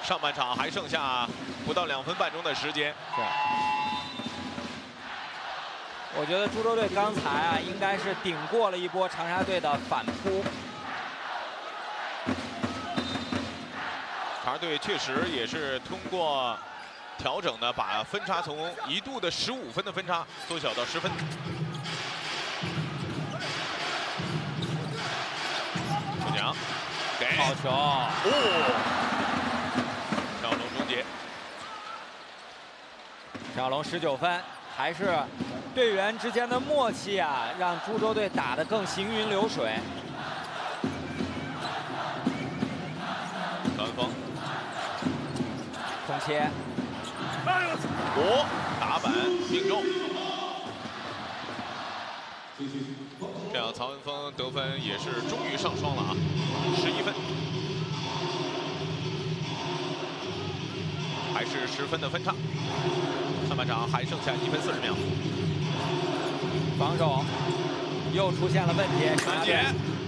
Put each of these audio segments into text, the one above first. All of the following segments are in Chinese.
上半场还剩下不到2分半钟的时间。 是。我觉得株洲队刚才啊，应该是顶过了一波长沙队的反扑。 长沙队确实也是通过调整呢，把分差从一度的15分的分差缩小到10分。楚娘给好球！ 陈小龙终结。 陈小龙19分，还是队员之间的默契啊，让株洲队打得更行云流水。 张文峰空切， 打板命中。这样曹文峰得分也是终于上双了啊，11分，还是10分的分差。上半场还剩下1分40秒。 防守又出现了问题， 张杰，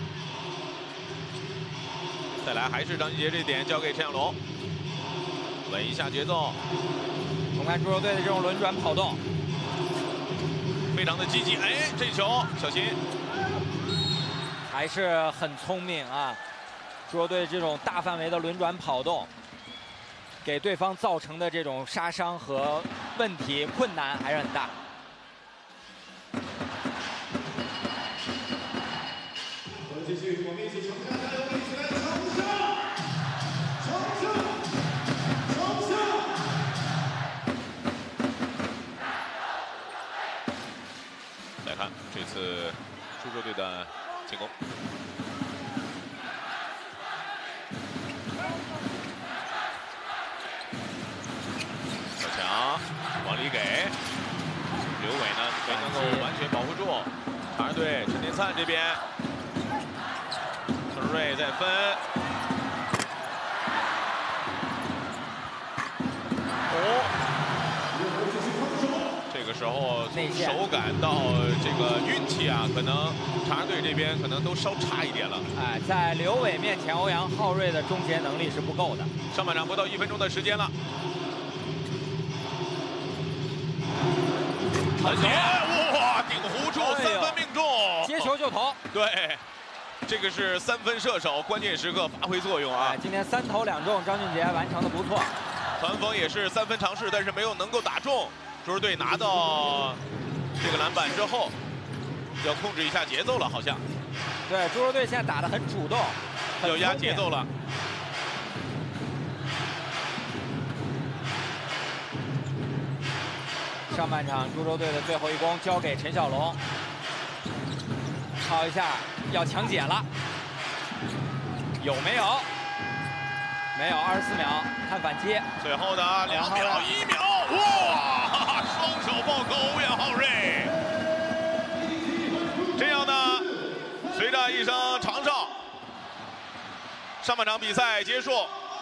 再来还是张继杰这点交给陈小龙，稳一下节奏。 我们看株洲队的这种轮转跑动， 非常的积极。哎，这球小心， 还是很聪明啊！株洲队这种大范围的轮转跑动，给对方造成的这种杀伤和问题困难还是很大。 继续，我们一起冲上加油！一起来冲上！冲上！冲上！ 来看这次株洲队的进攻。小强往里给，刘伟呢没能够完全保护住。长沙队陈天灿这边，陈瑞在分。这个时候从手感到这个运气啊，可能长沙队这边可能都稍差一点了。 哎，在刘伟面前，欧阳浩睿的终结能力是不够的。 上半场不到1分钟的时间了。好球！哇，顶弧柱3分命中， 接球就投。 对，这个是3分射手，关键时刻发挥作用啊！ 今天3投2中，张俊杰完成的不错。 曹文峰也是3分尝试，但是没有能够打中。株洲队拿到这个篮板之后，要控制一下节奏了，好像。 对，株洲队现在打得很主动， 要压节奏了。 上半场株洲队的最后一攻交给陈小龙，靠一下要抢解了，有没有？没有，24秒，看反击。 最后的2秒、1秒，哇！双手暴扣欧阳浩睿。这样呢，随着一声长哨，上半场比赛结束。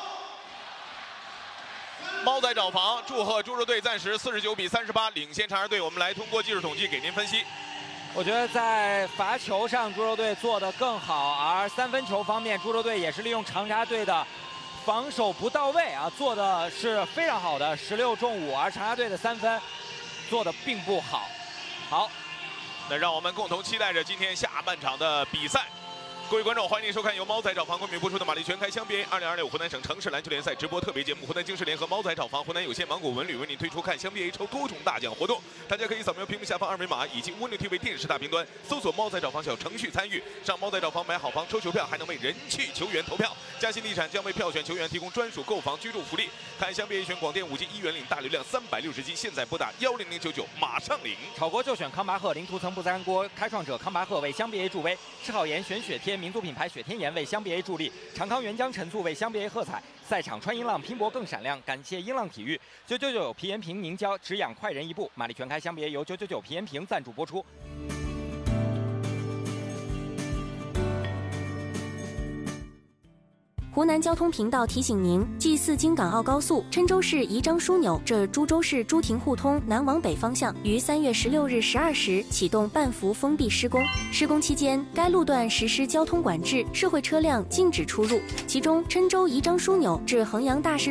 猫仔找房，祝贺株洲队暂时49比38领先长沙队。我们来通过技术统计给您分析。 我觉得在罚球上，株洲队做得更好，而3分球方面，株洲队也是利用长沙队的防守不到位啊，做的是非常好的，16中5，而长沙队的3分做的并不好。好， 那让我们共同期待着今天下半场的比赛。各位观众，欢迎您收看由猫仔找房冠名播出的马力全开香 BA 2025湖南省城市篮球联赛直播特别节目。湖南经视联合猫仔找房、湖南有线芒果文旅为您推出看香 BA 抽多重大奖活动，大家可以扫描屏幕下方2维码以及温流 TV 电视大屏端搜索猫仔找房小程序参与，上猫仔找房买好房抽球票，还能为人气球员投票。嘉信地产将为票选球员提供专属购房居住福利。看香 BA 选广电5金1元领大流量360 G，现在拨打10099马上领。 炒锅就选康拔赫，零涂层不粘锅，开创者康拔赫为香 BA 助威，吃好盐选雪天，民族品牌雪天盐为香 BA 助力，长康原浆陈醋为香 BA 喝彩。赛场穿音浪，拼搏更闪亮。感谢音浪体育999皮炎平凝胶，只养快人一步。马力全开香 BA 由999皮炎平赞助播出。 湖南交通频道提醒您：G4京港澳高速郴州市宜章枢纽至株洲市朱亭互通南往北方向于3月16日12时启动半幅封闭施工。施工期间，该路段实施交通管制，社会车辆禁止出入。其中，郴州宜章枢纽至衡阳大市